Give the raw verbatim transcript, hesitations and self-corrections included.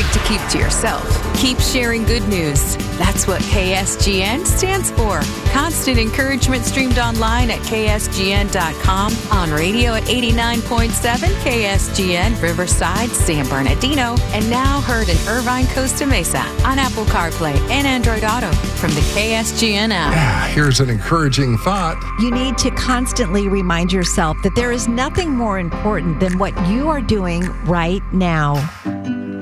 like to keep to yourself. Keep sharing good news. That's what K S G N stands for. Constant encouragement streamed online at K S G N dot com, on radio at eighty-nine point seven K S G N, Riverside, San Bernardino, and now heard in Irvine, Costa Mesa on Apple CarPlay and Android Auto from the K S G N app. Here's an encouraging thought. You need to constantly remind yourself that there is nothing more important than what you are doing right now.